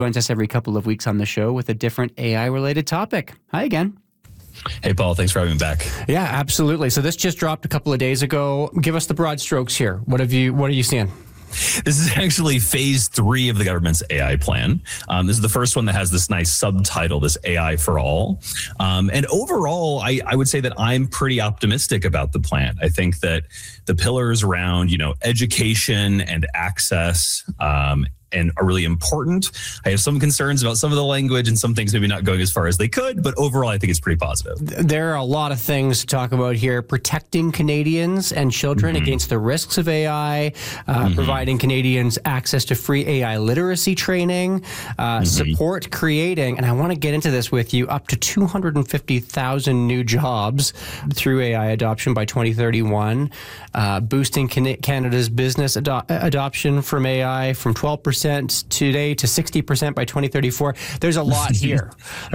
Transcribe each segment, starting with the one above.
Joins us every couple of weeks on the show with a different AI-related topic. Hi again. Hey, Paul. Thanks for having me back. Yeah, absolutely. So this just dropped a couple of days ago. Give us the broad strokes here. What are you seeing? This is actually phase 3 of the government's AI plan. This is the first one that has this nice subtitle, this AI for all. And overall, I would say that I'm pretty optimistic about the plan. I think that the pillars around, education and access, and are really important. I have some concerns about some of the language and some things maybe not going as far as they could, but overall, I think it's pretty positive. There are a lot of things to talk about here. Protecting Canadians and children against the risks of AI, providing Canadians access to free AI literacy training, support creating, and I want to get into this with you, up to 250,000 new jobs through AI adoption by 2031, boosting Canada's business adoption from AI from 12% today to 60% by 2034. There's a lot here.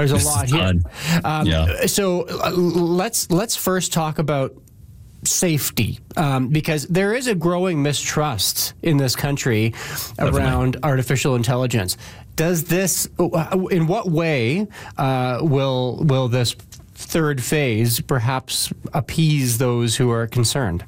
So let's first talk about safety, because there is a growing mistrust in this country around artificial intelligence. Does this, in what way will this third phase perhaps appease those who are concerned?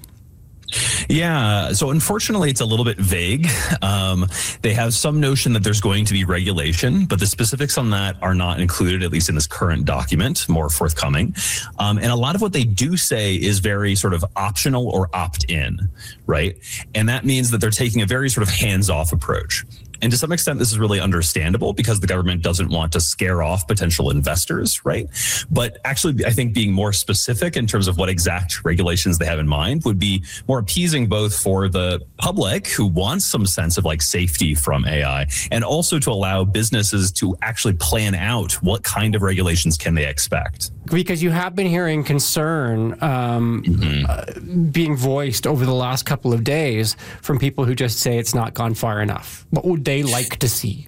Yeah. So unfortunately, it's a little bit vague. They have some notion that there's going to be regulation, but the specifics on that are not included, at least in this current document, more forthcoming. And a lot of what they do say is very sort of optional or opt-in, right? And that means that they're taking a very sort of hands-off approach. And to some extent, this is really understandable because the government doesn't want to scare off potential investors, right? But actually, I think being more specific in terms of what exact regulations they have in mind would be more appeasing both for the public who wants some sense of like safety from AI, and also to allow businesses to actually plan out what kind of regulations can they expect. Because you have been hearing concern being voiced over the last couple of days from people who just say it's not gone far enough. What would they like to see?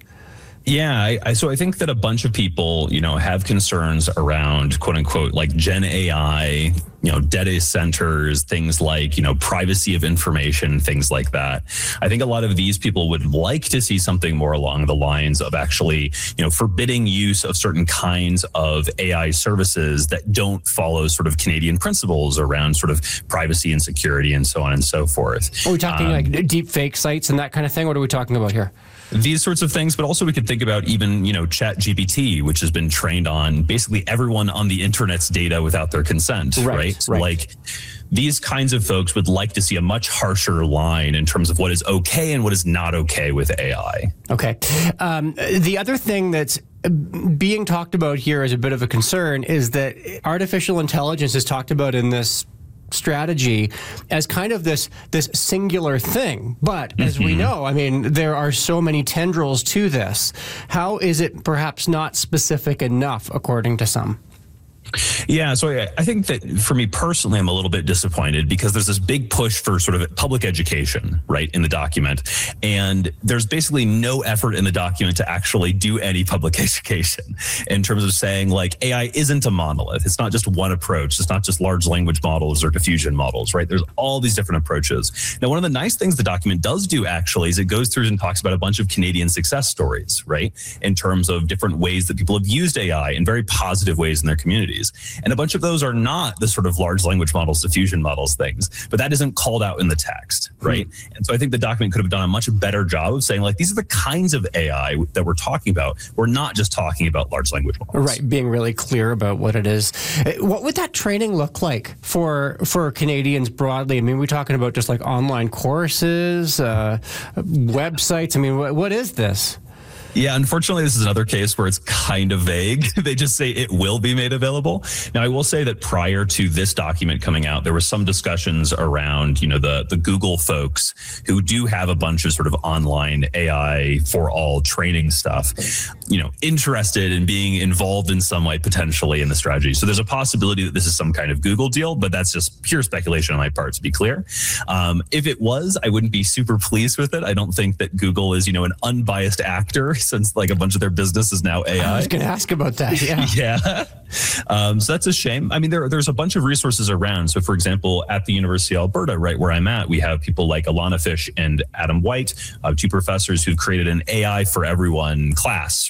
Yeah, so I think that a bunch of people, have concerns around quote unquote like Gen AI, data centers, things like, privacy of information, things like that. I think a lot of these people would like to see something more along the lines of actually, forbidding use of certain kinds of AI services that don't follow sort of Canadian principles around sort of privacy and security and so on and so forth. Are we talking like deep fake sites and that kind of thing? What are we talking about here? These sorts of things, but also we could think about even, ChatGPT, which has been trained on basically everyone on the internet's data without their consent, right? So like these kinds of folks would like to see a much harsher line in terms of what is okay and what is not okay with AI. Okay. The other thing that's being talked about here as a bit of a concern is that artificial intelligence is talked about in this strategy as kind of this singular thing. But as we know, there are so many tendrils to this. How is it perhaps not specific enough, according to some? Yeah, so I think that for me personally, I'm a little bit disappointed because there's this big push for sort of public education, right, in the document. And there's basically no effort in the document to actually do any public education in terms of saying like AI isn't a monolith. It's not just one approach. It's not just large language models or diffusion models, right? There's all these different approaches. Now, one of the nice things the document does do actually is it goes through and talks about a bunch of Canadian success stories, right? In terms of different ways that people have used AI in very positive ways in their communities. And a bunch of those are not the sort of large language models, diffusion models things, but that isn't called out in the text, right? And so I think the document could have done a much better job of saying like, these are the kinds of AI that we're talking about. We're not just talking about large language models. Right, being really clear about what it is. What would that training look like for Canadians broadly? We're talking about just like online courses, websites. What is this? Yeah, unfortunately, this is another case where it's kind of vague. They just say it will be made available. Now, I will say that prior to this document coming out, there were some discussions around, the Google folks who do have a bunch of sort of online AI for all training stuff, interested in being involved in some way potentially in the strategy. So there's a possibility that this is some kind of Google deal, but that's just pure speculation on my part, to be clear. If it was, I wouldn't be super pleased with it. I don't think that Google is, an unbiased actor since like a bunch of their business is now AI. I was going to ask about that. Yeah. Yeah. So that's a shame. I mean, there's a bunch of resources around. So for example, at the University of Alberta, right where I'm at, we have people like Alana Fish and Adam White, two professors who've created an AI for everyone class,